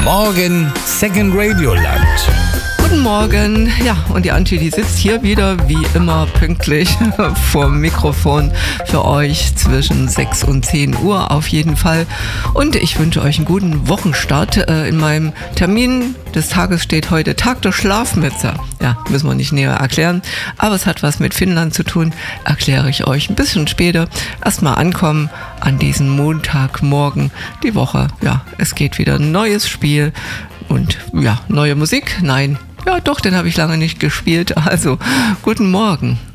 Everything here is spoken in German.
Morgen Second Radio Land. Guten Morgen. Ja, und die Antje, die sitzt hier wieder wie immer pünktlich vorm Mikrofon für euch zwischen 6 und 10 Uhr auf jeden Fall. Und ich wünsche euch einen guten Wochenstart. In meinem Termin des Tages steht heute Tag der Schlafmütze. Ja, müssen wir nicht näher erklären, aber es hat was mit Finnland zu tun. Erkläre ich euch ein bisschen später. Erstmal ankommen an diesem Montagmorgen. Die Woche, ja, es geht wieder ein neues Spiel und ja, neue Musik. Nein. Ja, doch, den habe ich lange nicht gespielt. Also, guten Morgen.